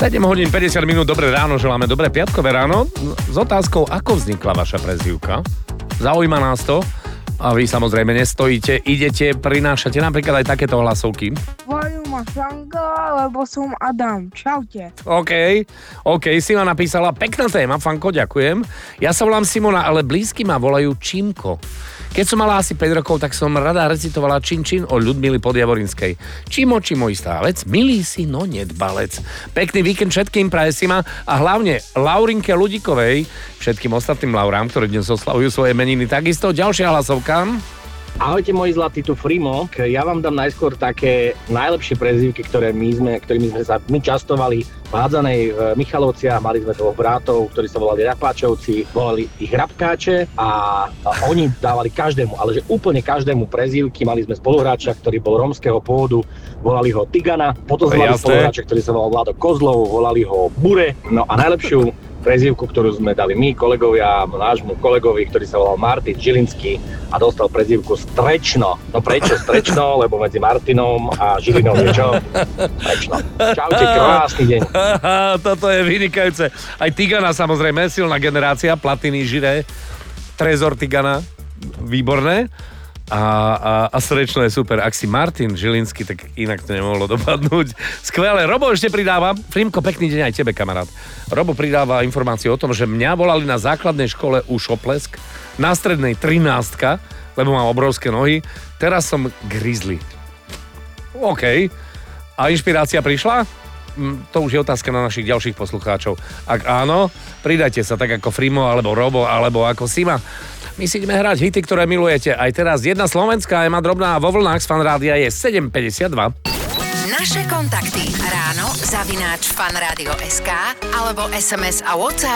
7 hodín 50 minút, dobré ráno, želáme dobré piatkové ráno. S otázkou, ako vznikla vaša prezývka? Zaujíma nás to. A vy samozrejme nestojíte, idete, prinášate napríklad aj takéto hlasovky. Volajú ma Fanka, lebo som Adam. Čaute. OK, Sima napísala, pekná téma, Fanko, ďakujem. Ja sa volám Simona, ale blízky ma volajú Čimko. Keď som mala asi 5 rokov, tak som rada recitovala Čin o Ľudmily Podjavorinskej. Čimo, istá vec, milý si, no nedbalec. Pekný víkend všetkým praje Sima a hlavne Laurinke Ľudikovej, všetkým ostatným Laurám, ktorí dnes oslavujú svoje meniny. Takisto ďalšia hlasovka. Ahojte moji zlatí, tu Frimo. Ja vám dám najskôr také najlepšie prezývky, ktorými sme sa častovali v Hádzanej v Michalovciach. Mali sme dvoch brátov, ktorí sa volali Rapáčovci, volali ich Rapkáče a oni dávali každému, ale že úplne každému prezývky. Mali sme spoluhráča, ktorý bol rómskeho pôvodu, volali ho Tigana. Potom sme mali spoluhráča, ktorý sa volal Vlado Kozlov, volali ho Bure. No a najlepšiu prezývku, ktorú sme dali my, kolegovia, nášmu kolegovi, ktorý sa volal Martin Žilinský a dostal prezývku Strečno. No prečo Strečno? Lebo medzi Martinom a Žilinou je čo? Strečno. Čaute, krásny deň. Toto je vynikajúce. Aj Tigana samozrejme, silná generácia, Platiny, Žiré, Trezor Tigana, výborné. A Srečno je super. Ak si Martin Žilinský, tak inak to nemohlo dopadnúť. Skvelé. Robo ešte pridáva. Frimko, pekný deň aj tebe, kamarát. Robo pridáva informáciu o tom, že mňa volali na základnej škole už Oplesk, na strednej 13, lebo mám obrovské nohy. Teraz som Grizzly. OK. A inšpirácia prišla? To už je otázka na našich ďalších poslucháčov. Ak áno, pridajte sa tak ako Frimo, alebo Robo, alebo ako Sima. My si ideme hrať hity, ktoré milujete. Aj teraz jedna slovenská Ema Drobná vo vlnách z Fanrádia je 7.52. Naše kontakty ráno @fanradio.sk alebo SMS a WhatsApp